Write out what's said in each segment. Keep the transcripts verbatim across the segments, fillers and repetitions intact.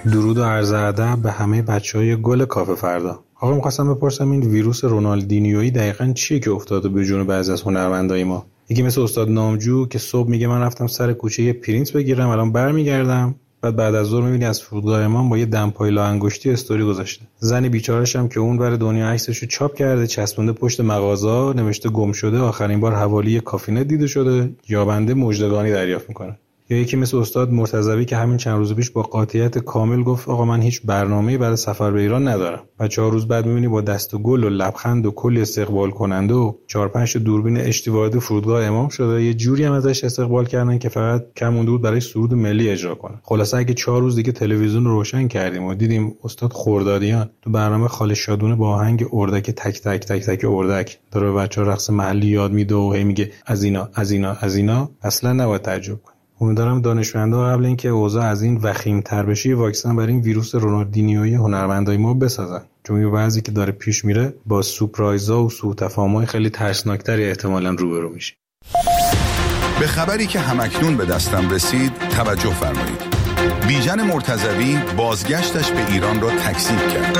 درود و عرض ادب به همه بچهای گل کافه فردا. آقا می‌خواستم بپرسم این ویروس رونالدینیویی دقیقاً چیه که افتاده به جون بعضی از هنرمندای ما؟ یکی مثل استاد نامجو که صبح میگه من رفتم سر کوچه یه پرینت بگیرم الان برمیگردم، بعد بعد از ظهر میبینی از فرودگاه امام با یه دمپایی لا انگشتی استوری گذاشته. زنی بیچاره‌ش هم که اون ور دنیا عکسشو چاپ کرده چسبونده پشت مغازه، نوشته گم شده، آخرین بار حوالی کافینه دیده شده، یابنده مژدگانی دریافت میکنه. یا یکی مثل استاد مرتضوی که همین چند روز پیش با قاطعیت کامل گفت آقا من هیچ برنامه‌ای برای سفر به ایران ندارم. بعد چهار روز بعد می‌بینی با دست و گل و لبخند و کلی استقبال کننده و چهار پنج تا دوربین اشتی وارد فرودگاه امام شده. یه جوری هم ازش استقبال کردن که فقط کم مونده بود برای سرود ملی اجرا کنه. خلاصه اگه چهار روز دیگه تلویزیون رو روشن کردیم و دیدیم استاد خردادیان تو برنامه خاله شادونه با آهنگ اردک تک تک تک تک اردک داره به بچه‌ها رقص محلی یاد میده و هی میگه از اینا از اینا از اینا، اصلا نباید تعجب کنیم. امیدوارم دانشمندا قبل اینکه اوضاع از این وخیم‌تر بشه واکسن برای این ویروس رونالدینیویی هنرمندای ما بسازن، چون این وضعی که داره پیش میره با سورپرایزها و سوء تفاهم‌های خیلی ترسناکتری احتمالاً روبرو میشه. به خبری که همکنون به دستم رسید توجه فرمایید. بیژن مرتضوی بازگشتش به ایران را تکذیب کرد.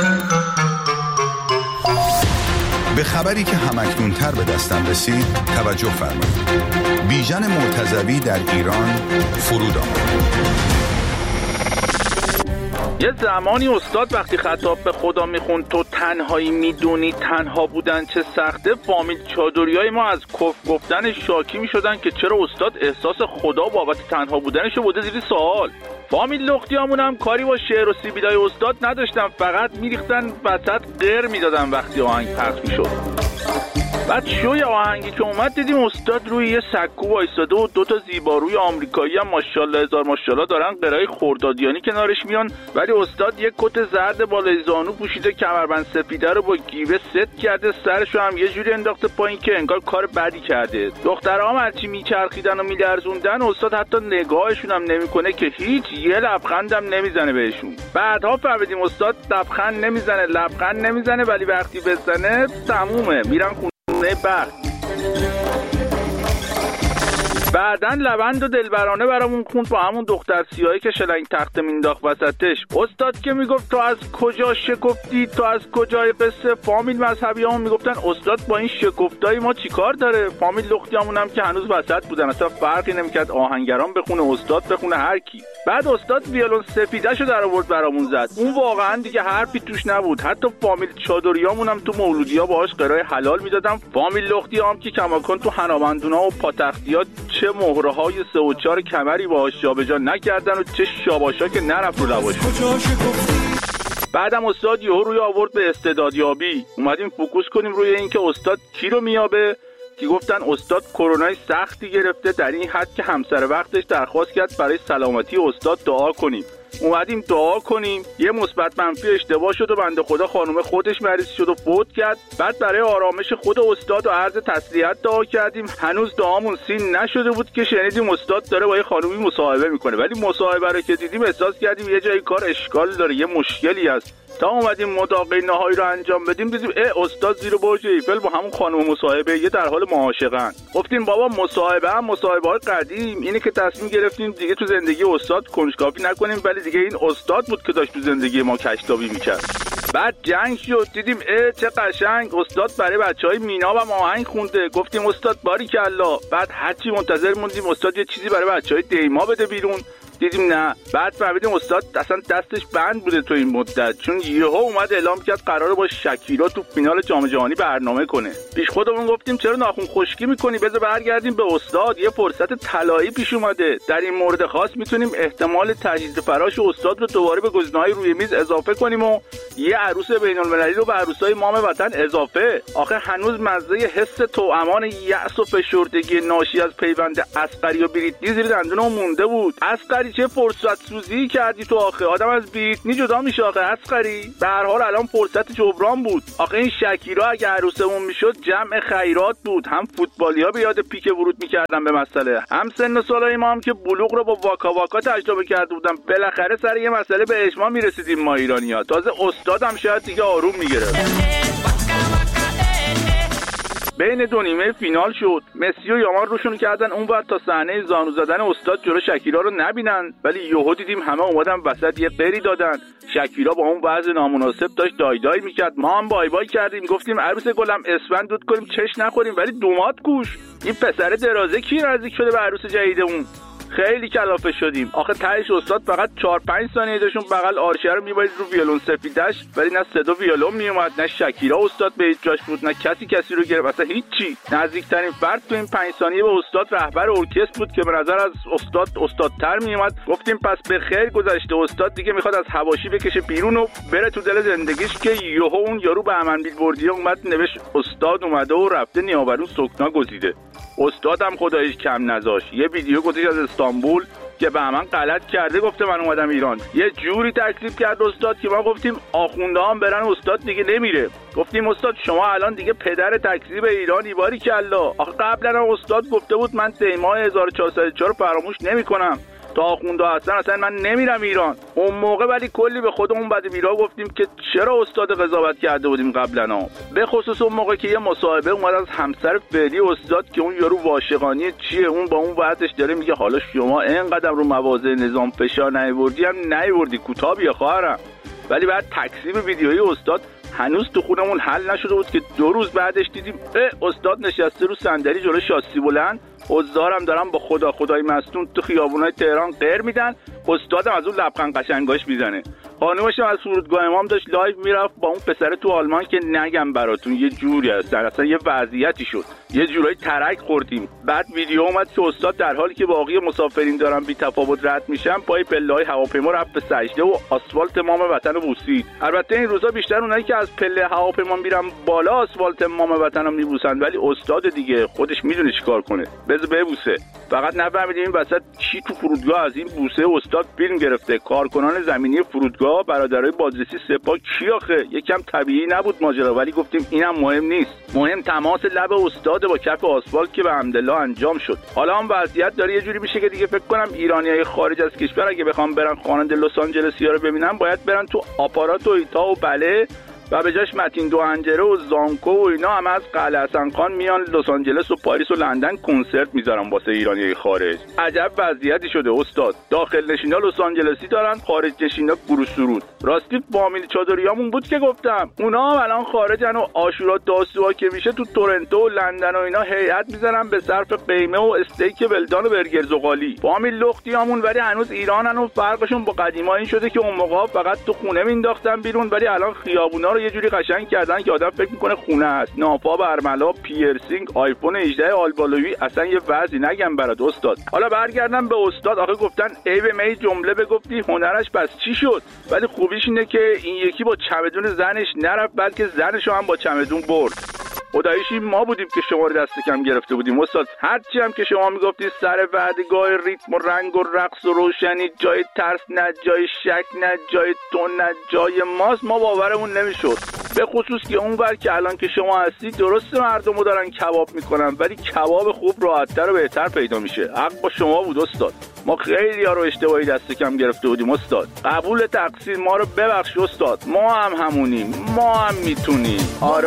به خبری که همکنون تر به دستم رسید توجه فرمایید. بیژن مرتضوی در ایران فرود آمد. یه زمانی استاد وقتی خطاب به خدا میخوند تو تنهایی میدونی تنها بودن چه سخته، فامیل چادریای ما از کفر گفتن شاکی میشدن که چرا استاد احساس خدا بابت تنها بودنشو بوده زیر سوال. فامیل لختیامون هم کاری با شعر و سیبیلای استاد نداشتن، فقط میریختن وسط غر میدادن وقتی آهنگ پخش میشد. بعد شوی آهنگی که اومد دیدیم استاد روی یه سکو وایساده و دوتا زیباروی آمریکایی هم ماشاءالله هزار ماشاءالله دارن قرای خردادیانی کنارش میان، ولی استاد یک کت زرد بالای زانو پوشیده، کمربند سپیده رو با گیوه ست کرده، سرشو هم یه جوری انداخته پایین که انگار کار بدی کرده. دخترها هم هرچی میچرخیدن و میلرزوندن استاد حتی نگاهشون هم نمیکنه که هیچ یه لبخندم نمیزنه بهشون. بعدها فهمیدیم استاد لبخند نمیزنه لبخند نمیزنه ولی وقتی بزنه تمومه، میرن خونه بخت. بعدن لبند و دلبرانه برامون خوند با همون دختر سیاهی که شلنگ تخته مینداخت وسطش. استاد که میگفت تو از کجا شکفتی، تو از کجای قصه. فامیل مذهبی همون میگفتن استاد با این شکفتای ما چیکار داره. فامیل لختیامون هم که هنوز وسط بودن، اصلا فرقی نمیکرد آهنگران بخونه استاد بخونه هر کی. بعد استاد ویولون سفیدهشو در آورد برامون زد، اون واقعا دیگه حرفی توش نبود. حتی فامیل چادریامون هم تو مولودی‌ها باهاش قرای حلال میدادن. فامیل لختیام که کماکان تو حنابندونا و پاتختی‌ها چه مهره‌های سه و چهار کمری باهاش جابجا نکردن و چه شاباشا که نرفت رو لباش. بعدم استاد یهو روی آورد به استعدادیابی. اومدیم فوکوس کنیم روی این که استاد کی رو میابه، که گفتن استاد کرونای سختی گرفته در این حد که همسر وقتش درخواست کرد برای سلامتی استاد دعا کنیم. اومدیم دعا کنیم، یه مثبت منفی اشتباه شد و بنده خدا خانومه خودش مریض شد و فوت کرد. بعد برای آرامش خود استاد و عرض تسلیت دعا کردیم. هنوز دعامون سین نشده بود که شنیدیم استاد داره با یه خانومی مصاحبه میکنه، ولی مصاحبه رو که دیدیم احساس کردیم یه جای کار اشکال داره، یه مشکلی هست. تا اومدیم مداقه نهایی رو انجام بدیم دیدیم اه استاد زیر برج ایفل با همون خانم مصاحبه یه در حال معاشقن. گفتیم بابا مصاحبه هم مصاحبه های قدیم، اینه که تصمیم گرفتیم دیگه تو زندگی استاد کنجکاوی نکنیم، ولی دیگه این استاد بود که داشت تو زندگی ما کشتابی میکرد. بعد جنگ شد، دیدیم اه چه قشنگ استاد برای بچهای مینا و آهنگ خونده. گفتیم استاد باریکالله. بعد هرچی منتظر موندیم استاد یه چیزی برای بچهای دیما بده بیرون، دیدیم نه. بعد فهمیدیم استاد اصلا دستش بند بوده تو این مدت، چون یهو اومد اعلام کرد قراره با شکیرا تو فینال جام جهانی برنامه کنه. پیش خودمون گفتیم چرا ناخن خشکی میکنی، بذار برگردیم به استاد، یه فرصت طلایی پیش اومده. در این مورد خاص میتونیم احتمال تجدید فراش استاد رو دوباره به گزینه‌های روی میز اضافه کنیم و یه عروس بین‌المللی رو به عروسای مام وطن اضافه. آخه هنوز مزه حس توامان یأس و فشردگی ناشی از پیوند اصغری و بریتنی زیر دندونم مونده بود. اصغری چه فرصت سوزی کردی تو، آخه آدم از بریتنی جدا میشه آخه اصغری. به هر حال الان فرصت جبران بود. آخه این شکیرا اگه عروسمون میشد جمع خیرات بود، هم فوتبالیا به یاد پیک ورود میکردن به مسئله، هم سن و سالای ما هم که بلوغ رو با واکا واکا تجربه کرده بودن. بالاخره سر یه مسئله به اجماع میرسیدیم ما ایرانی‌ها. تازه استادم شاید دیگه آروم میگرفت. بین دو نیمه فینال شد. مسی و یامال روشون کردن اونور تا صحنه زانو زدن استاد جلو شکیرا رو نبینن، ولی یهو دیدیم همه اومدن وسط یه قری دادن. شکیرا با اون وضع نامناسب داشت دای دای میکرد. ما هم بای بای کردیم، گفتیم عروس گلم اسفند دود کنیم چش نخوریم، ولی دومات گوش. این پسر درازه کی نزدیک شده به عروس جدیدمون؟ خیلی کلافه شدیم. آخه تهش استاد فقط چهار پنج ثانیه داشون بغل آرشه رو میبایید رو ویولون سفیدش، ولی نه صدا ویولون میومد، نه شکیرا استاد به هیچ جاش بود، نه کسی کسی رو گرفت، اصلا هیچی. نزدیکترین فرد تو این پنج ثانیه به استاد رهبر ارکستر بود که به نظر از استاد استادتر میومد. گفتیم پس به خیر گذشته، استاد دیگه میخواد از حواشی بکشه بیرون و بره تو دل زندگیش، که یهو اون یارو به امن بیلبوردی اومد نوشت استاد اومده و رفته نیاورون سکنا گزیده. استادم خداییش کم نذاشت، یه ویدیو گذاشت از استانبول که به من غلط کرده، گفته من اومدم ایران. یه جوری تکلیف کرد استاد که ما گفتیم آخونده هم برن، استاد دیگه نمیره. گفتیم استاد شما الان دیگه پدر تکذیب ایرانی، باری کلا. آخه قبلا هم استاد گفته بود من دیماه هزار و چهارصد و چهار رو فراموش نمی‌کنم، تا آخونده هستن اصلا من نمیرم ایران. اون موقع ولی کلی به خودمون بد بیرا گفتیم که چرا استاد قضاوت کرده بودیم قبلا ها. به خصوص اون موقع که یه مصاحبه اومد از همسر فعلی استاد که اون یارو عاشقانه چیه، اون با اون وضعش داره میگه حالا شما اینقدر رو مواضع نظام فشار نیوردی هم نیوردی کوتاه بیا خواهرم. ولی بعد تکذیب ویدیویی استاد هنوز تو خونمون حل نشده بود که دو روز بعدش دیدیم استاد نشسته رو صندلی جلوی شاسی بلند، حضارم دارن با خدا خدای مستون تو خیابونای تهران غیر میدن، استادم از اون لبخند قشنگاش میزنه. خانومش از فرودگاه امام داشت لایو میرفت با اون پسر تو آلمان که نگم براتون یه جوری هستن، اصلا یه وضعیتی شد، یه جورایی ترک خوردیم. بعد ویدیو اومد که استاد در حالی که باقی مسافرین دارن بی تفاوت رد میشن پای پله‌های هواپیما رفت به سجده و آسفالت مام وطن رو بوسید. البته این روزا بیشتر اونایی که از پله هواپیما میرن بالا آسفالت مام وطن رو میبوسن، ولی استاد دیگه خودش میدونه چیکار کنه، بذار ببوسه. فقط نفهمیدیم این وسط کی تو فرودگاه از این بوسه استاد فیلم گرفته. کارکنان زمینی فرودگاه، برادرای بازرسی سپاه کی آخه؟ یکم طبیعی نبود ماجرا، ولی گفتیم اینم مهم نیست، مهم تماس لب استاد با کف آسفالت که به حمدالله انجام شد. حالا هم وضعیت داره یه جوری میشه که دیگه فکر کنم ایرانیای خارج از کشور اگه بخوام برن خواننده لس آنجلسیا رو ببینن باید برن تو آپارات و ایتا و بله و به جاش متین دو انجره و زانکو و اینا هم از قلعه حسن خان میان لس آنجلس و پاریس و لندن کنسرت میذارن واسه ایرانیای خارج. عجب وضعیتی شده استاد. داخل نشینا لس آنجلسی دارن، خارج نشینا گروه سرود. راستی فامیل چادریامون بود که گفتم اونا هم الان خارجن و عاشورا داسوها که میشه تو تورنتو و لندن و اینا هیئت میذارن به صرف قیمه و استیک ولدان و برگر زغالی. فامیل لختیامون ولی هنوز ایرانن و فرقشون با قدیما این شده که اون موقع فقط تو خونه مینداختن بیرون، ولی الان خیابونا یه جوری قشنگ کردن که آدم فکر میکنه خونه است. نافا، برملا، پیرسینگ، آیفون هجده آلبالویی، اصلا یه وضعی نگم برات استاد. حالا برگردم به استاد. آخه گفتن ای به می جمله بگفتی هنرش پس چی شد؟ ولی خوبیش اینه که این یکی با چمدون زنش نرفت بلکه زنشو هم با چمدون برد. خداییش ما بودیم که شما رو دست کم گرفته بودیم استاد. هرچی هم که شما میگفتید سر وعدگاه ریتم و رنگ و رقص و روشنی، جای ترس نه، جای شک نه، جای تو نه، جای ماست، ما باورمون نمیشد. به خصوص که اونور که الان که شما هستی درسته مردمو دارن کباب میکنن، ولی کباب خوب راحت‌تر و بهتر پیدا میشه. حق با شما بود استاد. ما خیلی ها رو اشتباهی دست کم گرفته بودیم استاد. قبول تقصیر، ما رو ببخش استاد. ما هم همونیم، ما هم میتونیم. آره